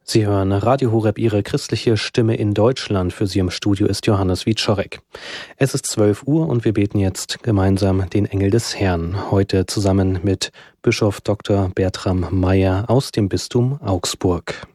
Sie hören Radio Horeb, Ihre christliche Stimme in Deutschland. Für Sie im Studio ist Johannes Wieczorek. Es ist 12 Uhr und wir beten jetzt gemeinsam den Engel des Herrn. Heute zusammen mit Bischof Dr. Bertram Meyer aus dem Bistum Augsburg.